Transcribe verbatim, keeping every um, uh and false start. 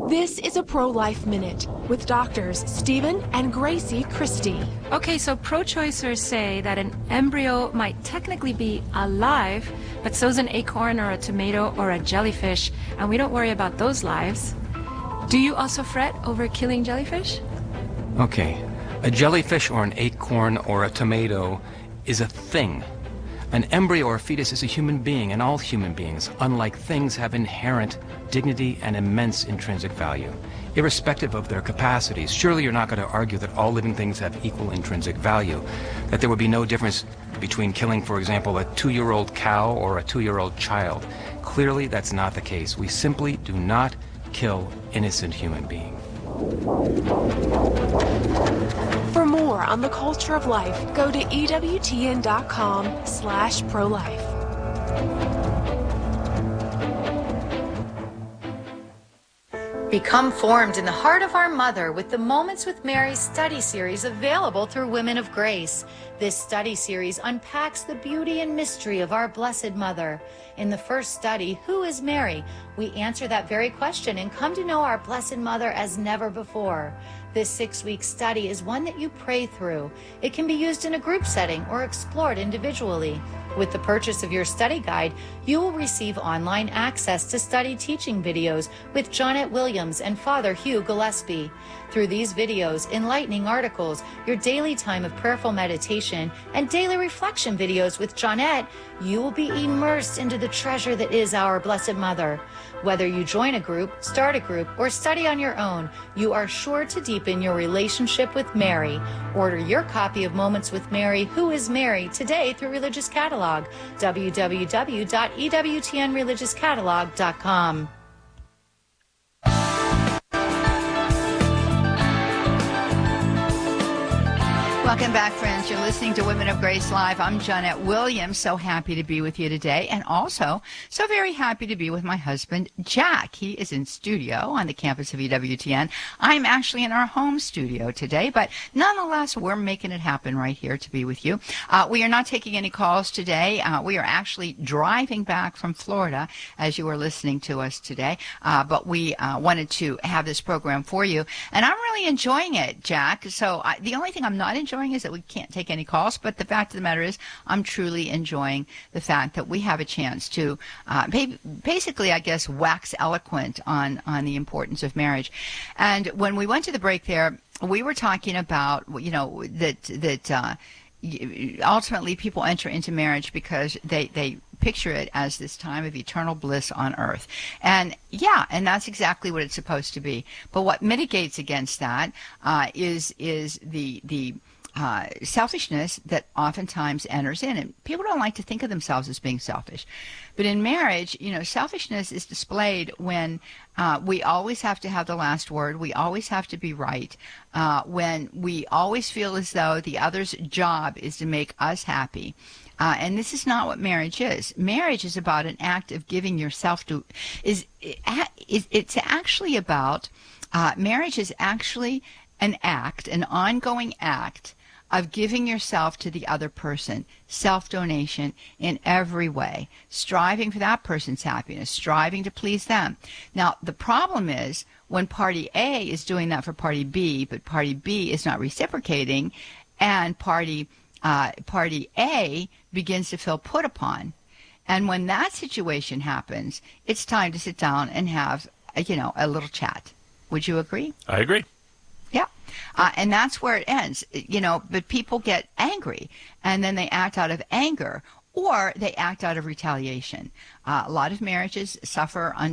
This is a Pro-Life Minute with doctors Stephen and Gracie Christie. Okay, so pro-choicers say that an embryo might technically be alive, but so's an acorn or a tomato or a jellyfish, and we don't worry about those lives. Do you also fret over killing jellyfish? Okay, a jellyfish or an acorn or a tomato is a thing. An embryo or a fetus is a human being, and all human beings, unlike things, have inherent dignity and immense intrinsic value, irrespective of their capacities. Surely you're not going to argue that all living things have equal intrinsic value, that there would be no difference between killing, for example, a two-year-old cow or a two-year-old child. Clearly, that's not the case. We simply do not kill innocent human beings. For more on the culture of life, go to E W T N dot com slash pro-life. Become formed in the heart of our mother with the Moments with Mary study series available through Women of Grace. This study series unpacks the beauty and mystery of our Blessed Mother. In the first study, Who is Mary? We answer that very question and come to know our Blessed Mother as never before. This six-week study is one that you pray through. It can be used in a group setting or explored individually. With the purchase of your study guide, you will receive online access to study teaching videos with Johnnette Williams and Father Hugh Gillespie. Through these videos, enlightening articles, your daily time of prayerful meditation, and daily reflection videos with Johnnette, you will be immersed into the treasure that is our Blessed Mother. Whether you join a group, start a group, or study on your own, you are sure to deepen your relationship with Mary. Order your copy of Moments with Mary, Who is Mary, today through Religious Catalog, w w w dot e w t n religious catalog dot com. Welcome back, friends. You're listening to Women of Grace Live. I'm Johnnette Williams. So happy to be with you today, and also so very happy to be with my husband, Jack. He is in studio on the campus of E W T N. I'm actually in our home studio today, but nonetheless, we're making it happen right here to be with you. Uh, we are not taking any calls today. Uh, we are actually driving back from Florida as you are listening to us today, uh, but we uh, wanted to have this program for you, and I'm really enjoying it, Jack. So I, the only thing I'm not enjoying is that we can't take any calls, but the fact of the matter is I'm truly enjoying the fact that we have a chance to uh, basically, I guess, wax eloquent on, on the importance of marriage. And when we went to the break there, we were talking about, you know, that that uh, ultimately people enter into marriage because they, they picture it as this time of eternal bliss on earth. And yeah, and that's exactly what it's supposed to be. But what mitigates against that uh, is is the the Uh, selfishness that oftentimes enters in. And people don't like to think of themselves as being selfish. But in marriage, you know, selfishness is displayed when uh, we always have to have the last word. We always have to be right. Uh, when we always feel as though the other's job is to make us happy. Uh, and this is not what marriage is. Marriage is about an act of giving yourself to, is, is it's actually about, uh, marriage is actually an act, an ongoing act of giving yourself to the other person, self-donation in every way, striving for that person's happiness, striving to please them. Now, the problem is when party A is doing that for party B, but party B is not reciprocating, and party uh, party A begins to feel put upon. And when that situation happens, it's time to sit down and have, a, you know, a little chat. Would you agree? I agree. Yeah. Uh, and that's where it ends, you know, but people get angry and then they act out of anger or they act out of retaliation. Uh, a lot of marriages suffer under